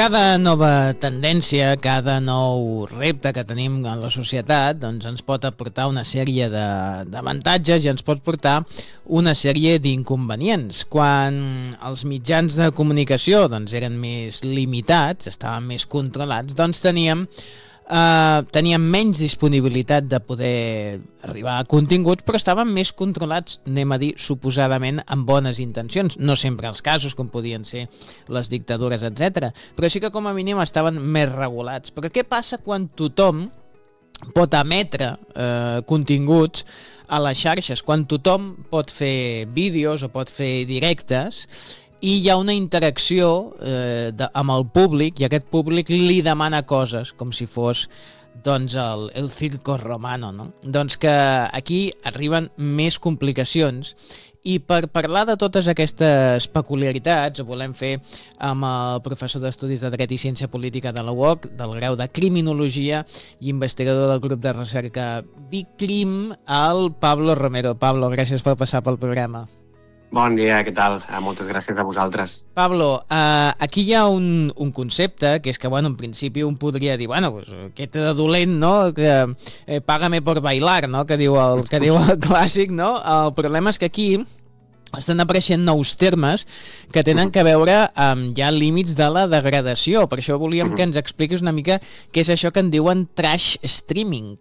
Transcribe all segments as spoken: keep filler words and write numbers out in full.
cada nova tendència, cada nou repte que tenim en la societat, doncs ens pot aportar una sèrie d'avantatges i ens pot portar una sèrie d'inconvenients. Quan els mitjans de comunicació doncs, eren més limitats, estaven més controlats, doncs teníem Uh, teníem menys disponibilitat de poder arribar a continguts, però estaven més controlats, anem a dir, suposadament amb bones intencions. No sempre els casos, com podien ser les dictadures, etcètera. Però sí que com a mínim estaven més regulats. Però què passa quan tothom pot emetre eh, continguts a les xarxes, quan tothom pot fer vídeos o pot fer directes i hi ha una interacció eh, de, amb el públic i aquest públic li demana coses com si fos doncs, el, el circo romano, no? Doncs que aquí arriben més complicacions i per parlar de totes aquestes peculiaritats ho volem fer amb el professor d'Estudis de Dret i Ciència Política de la U O C, del grau de Criminologia i investigador del grup de recerca Vicrim, el Pablo Romero. Pablo, gràcies per passar pel programa. Bon dia, què tal? Moltes gràcies a vosaltres. Pablo, uh, aquí hi ha un, un concepte que és que, bueno, en principi un podria dir, bueno, pues, què té de dolent, no? Que eh, págame por bailar, no? Que diu el, que diu el clàssic, no? El problema és que aquí estan apareixent nous termes que tenen que veure amb ja límits de la degradació. Per això volíem que ens expliquis una mica què és això que en diuen trash streaming.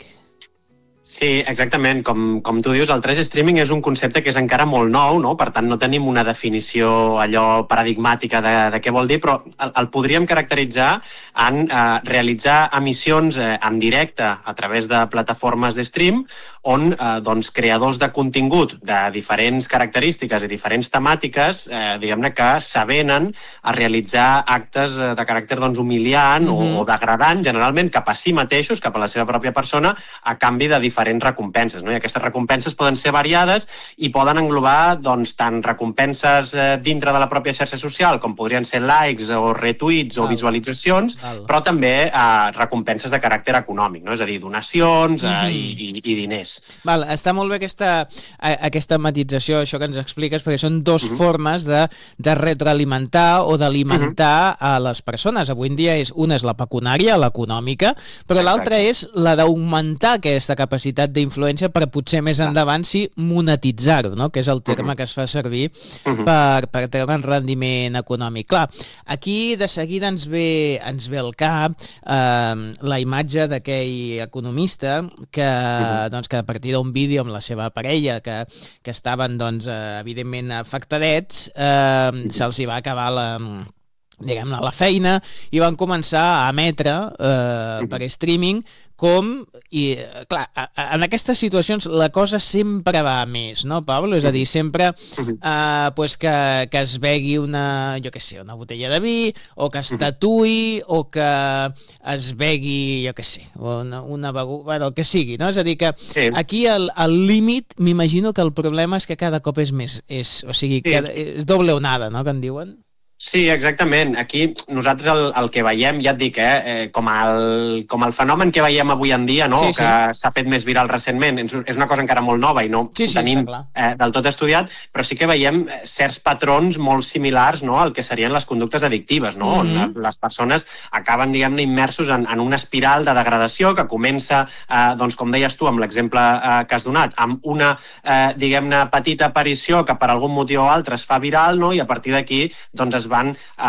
Sí, exactament. Com, com tu dius, el trash streaming és un concepte que és encara molt nou, no? Per tant, no tenim una definició allò paradigmàtica de, de què vol dir, però el, el podríem caracteritzar en eh, realitzar emissions eh, en directe a través de plataformes de stream on eh, doncs, creadors de contingut de diferents característiques i diferents temàtiques eh, diguem-ne que s'avenen a realitzar actes eh, de caràcter doncs, humiliant mm-hmm. o, o degradant, generalment cap a si mateixos, cap a la seva pròpia persona, a canvi de diferents recompenses, no? I aquestes recompenses poden ser variades i poden englobar doncs, tant recompenses eh, dintre de la pròpia xarxa social, com podrien ser likes o retuits o Val. visualitzacions, Val. però també eh, recompenses de caràcter econòmic, no? És a dir, donacions eh, mm. i, i, i diners. Val, està molt bé aquesta, aquesta matització, això que ens expliques, perquè són dues mm-hmm. formes de, de retroalimentar o d'alimentar mm-hmm. a les persones. Avui en dia és, una és la pecunària, l'econòmica, però l'altra és la d'augmentar aquesta capacitat d'influència per potser més endavant sí monetitzar-ho, no? Que és el terme que es fa servir per, per treure un rendiment econòmic. Clar, aquí de seguida ens ve, ens ve al cap eh, la imatge d'aquell economista que, doncs, que a partir d'un vídeo amb la seva parella que, que estaven doncs, evidentment afectadets, eh, se'ls hi va acabar la... diguem-ne, la feina i van començar a emetre eh, per streaming com, i clar, en aquestes situacions la cosa sempre va a més, no, Pablo? És a dir, sempre eh, pues que, que es begui una, jo què sé, una botella de vi, o que es tatuï, o que es begui, jo què sé, una, una beguda, bueno, el que sigui, no? És a dir, que sí. aquí el, el límit, m'imagino que el problema és que cada cop és més, és, o sigui, sí. que és doble onada, no?, que en diuen. Sí, exactament. Aquí nosaltres el, el que veiem, ja et dic, eh, eh, com, el, com el fenomen que veiem avui en dia, no? sí, sí. que s'ha fet més viral recentment, és una cosa encara molt nova i no sí, sí, tenim eh, del tot estudiat, però sí que veiem certs patrons molt similars, no?, al que serien les conductes addictives, no? Mm-hmm. on les persones acaben, diguem-ne, immersos en, en una espiral de degradació que comença, eh, doncs, com deies tu, amb l'exemple eh, que has donat, amb una, eh, diguem-ne, petita aparició que per algun motiu o altre es fa viral, no? I a partir d'aquí doncs, es van eh,